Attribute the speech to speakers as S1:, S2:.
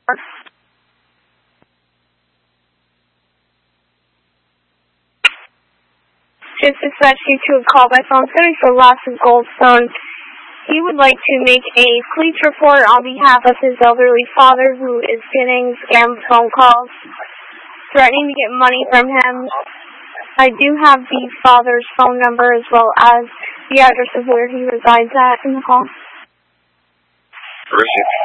S1: Just dispatched you to a call by phone 34 loss of Goldstone. He would like to make a police report on behalf of his elderly father who is getting scam phone calls, threatening to get money from him. I do have the father's phone number as well as the address of where he resides at in the call.
S2: Where is he?